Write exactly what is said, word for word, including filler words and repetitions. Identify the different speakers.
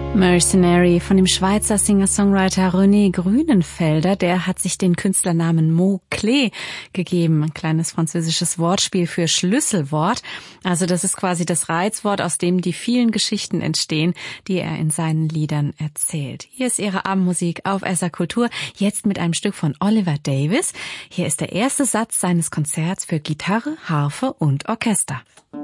Speaker 1: Mercenary von dem Schweizer Singer-Songwriter René Grünenfelder, der hat sich den Künstlernamen Mot-Clé gegeben, ein kleines französisches Wortspiel für Schlüsselwort. Also das ist quasi das Reizwort, aus dem die vielen Geschichten entstehen, die er in seinen Liedern erzählt. Hier ist Ihre Abendmusik auf S R Kultur, jetzt mit einem Stück von Oliver Davies. Hier ist der erste Satz seines Konzerts für Gitarre, Harfe und Orchester.